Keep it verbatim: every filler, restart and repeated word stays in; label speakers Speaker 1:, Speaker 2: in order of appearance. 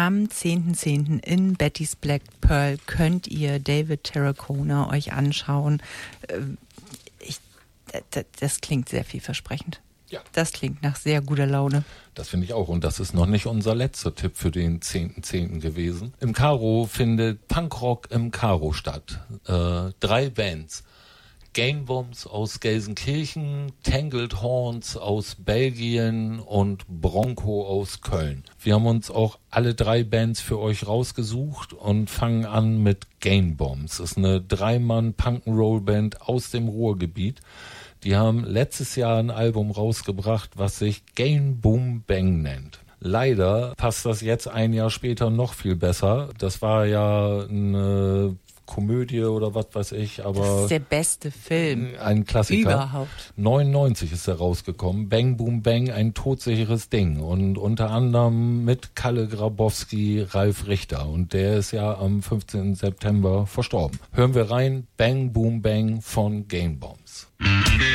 Speaker 1: Am zehnten zehnten in Betty's Black Pearl könnt ihr David Tarracona euch anschauen. Ich, das, das klingt sehr vielversprechend.
Speaker 2: Ja.
Speaker 1: Das klingt nach sehr guter Laune.
Speaker 2: Das finde ich auch. Und das ist noch nicht unser letzter Tipp für den zehnten zehnten gewesen. Im Karo findet Punkrock im Karo statt. Äh, drei Bands. Gamebombs aus Gelsenkirchen, Tangled Horns aus Belgien und Bronco aus Köln. Wir haben uns auch alle drei Bands für euch rausgesucht und fangen an mit Gamebombs. Das ist eine Dreimann-Punk'n'Roll-Band aus dem Ruhrgebiet. Die haben letztes Jahr ein Album rausgebracht, was sich Game Boom Bang nennt. Leider passt das jetzt ein Jahr später noch viel besser. Das war ja eine Komödie oder was weiß ich, aber
Speaker 1: das ist der beste Film
Speaker 2: ein Klassiker.
Speaker 1: Überhaupt.
Speaker 2: neunundneunzig ist er rausgekommen. Bang Boom Bang, ein todsicheres Ding. Und unter anderem mit Kalle Grabowski, Ralf Richter. Und der ist ja am fünfzehnten September verstorben. Hören wir rein, Bang Boom Bang von Gamebombs.